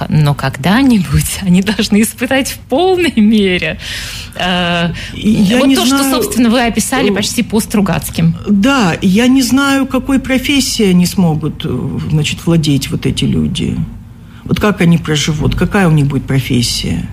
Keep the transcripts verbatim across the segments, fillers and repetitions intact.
плохо, но когда-нибудь они должны испытать в полной мере э, вот не то, знаю, что, собственно, вы описали почти по Стругацким. Да, я не знаю, какой профессией они смогут, значит, владеть вот эти люди. Вот как они проживут, какая у них будет профессия.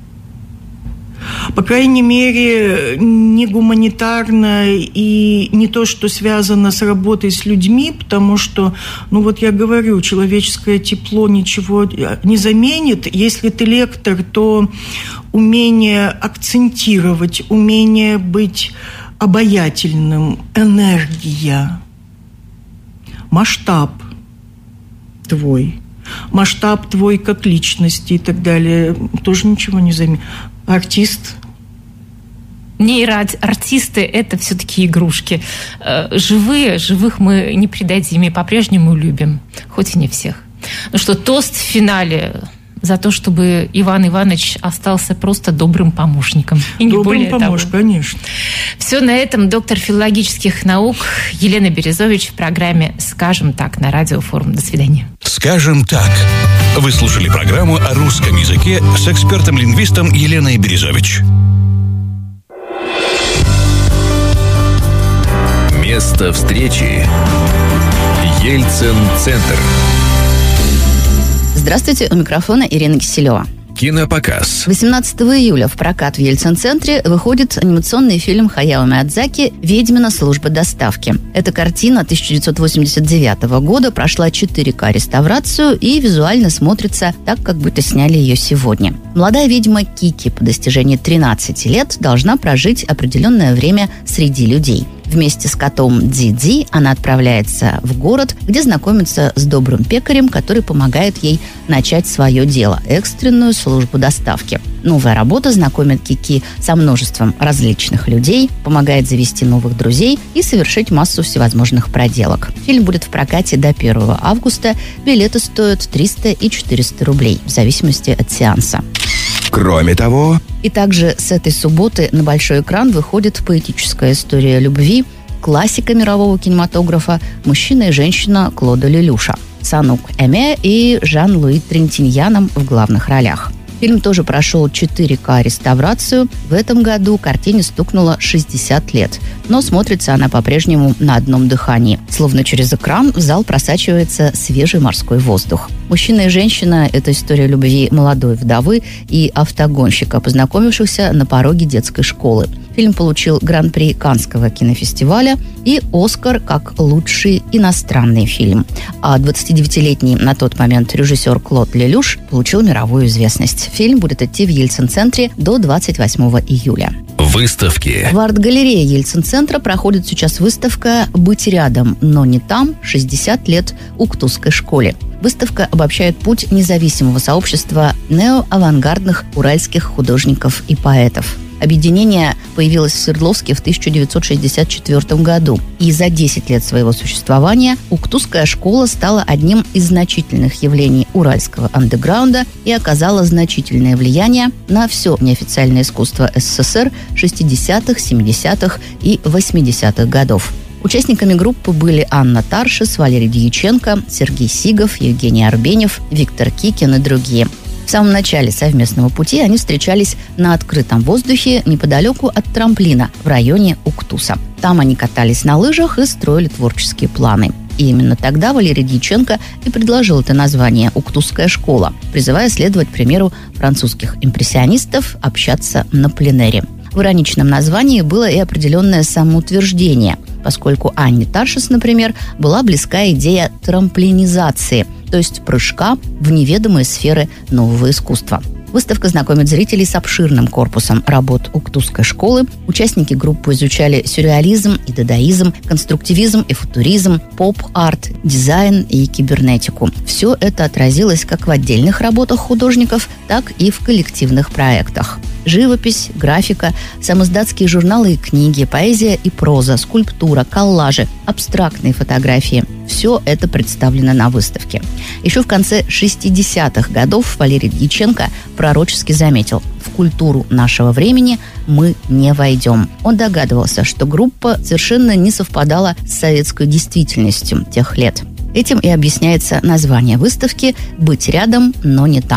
По крайней мере, не гуманитарно и не то, что связано с работой с людьми, потому что, ну вот я говорю, человеческое тепло ничего не заменит. Если ты лектор, то умение акцентировать, умение быть обаятельным, энергия, масштаб твой, масштаб твой как личности и так далее, тоже ничего не заменит. Артист. Нейроартисты – это все-таки игрушки. Живые, живых мы не предадим и по-прежнему любим, хоть и не всех. Ну что, тост в финале за то, чтобы Иван Иванович остался просто добрым помощником. И не добрым более помощником, того. Конечно. Все на этом. Доктор филологических наук Елена Березович в программе «Скажем так» на Радиофорум. До свидания. «Скажем так». Вы слушали программу о русском языке с экспертом-лингвистом Еленой Березович. Место встречи. Ельцин-центр. Здравствуйте, у микрофона Ирина Киселева. Кинопоказ. восемнадцатого июля в прокат в Ельцин-центре выходит анимационный фильм Хаяо Миядзаки «Ведьмина служба доставки». Эта картина тысяча девятьсот восемьдесят девятого года прошла четыре ка реставрацию и визуально смотрится так, как будто сняли ее сегодня. Молодая ведьма Кики по достижении тринадцати лет должна прожить определенное время среди людей. Вместе с котом Ди-Ди она отправляется в город, где знакомится с добрым пекарем, который помогает ей начать свое дело – экстренную службу доставки. Новая работа знакомит Кики со множеством различных людей, помогает завести новых друзей и совершить массу всевозможных проделок. Фильм будет в прокате до первого августа. Билеты стоят триста и четыреста рублей, в зависимости от сеанса. Кроме того... И также с этой субботы на большой экран выходит поэтическая история любви, классика мирового кинематографа «Мужчина и женщина» Клода Лелюша с Анук Эме и Жан-Луи Трентиньяном в главных ролях. Фильм тоже прошел четыре ка реставрацию. В этом году картине стукнуло шестьдесят лет. Но смотрится она по-прежнему на одном дыхании. Словно через экран в зал просачивается свежий морской воздух. «Мужчина и женщина» – это история любви молодой вдовы и автогонщика, познакомившихся на пороге детской школы. Фильм получил гран-при Каннского кинофестиваля и «Оскар» как лучший иностранный фильм. А двадцатидевятилетний на тот момент режиссер Клод Лелюш получил мировую известность. Фильм будет идти в Ельцин-центре до двадцать восьмого июля. Выставки. В арт-галерее Ельцин-центра проходит сейчас выставка «Быть рядом, но не там. шестьдесят лет Уктусской школе». Выставка обобщает путь независимого сообщества неоавангардных уральских художников и поэтов. Объединение появилось в Свердловске в тысяча девятьсот шестьдесят четвёртом году. И за десять лет своего существования Уктусская школа стала одним из значительных явлений уральского андеграунда и оказала значительное влияние на все неофициальное искусство СССР шестидесятых, семидесятых и восьмидесятых годов. Участниками группы были Анна Таршис, Валерий Дьяченко, Сергей Сигов, Евгений Арбенев, Виктор Кикин и другие. В самом начале совместного пути они встречались на открытом воздухе неподалеку от трамплина в районе Уктуса. Там они катались на лыжах и строили творческие планы. И именно тогда Валерий Дьяченко и предложил это название «Уктусская школа», призывая следовать примеру французских импрессионистов общаться на пленэре. В ироничном названии было и определенное самоутверждение, поскольку Анне Таршис, например, была близка идея трамплинизации, то есть прыжка в неведомые сферы нового искусства. Выставка знакомит зрителей с обширным корпусом работ Уктусской школы. Участники группы изучали сюрреализм и дадаизм, конструктивизм и футуризм, поп-арт, дизайн и кибернетику. Все это отразилось как в отдельных работах художников, так и в коллективных проектах. Живопись, графика, самоиздатские журналы и книги, поэзия и проза, скульптура, коллажи, абстрактные фотографии – все это представлено на выставке. Еще в конце шестидесятых годов Валерий Дьяченко пророчески заметил: в культуру нашего времени мы не войдем. Он догадывался, что группа совершенно не совпадала с советской действительностью тех лет. Этим и объясняется название выставки «Быть рядом, но не там».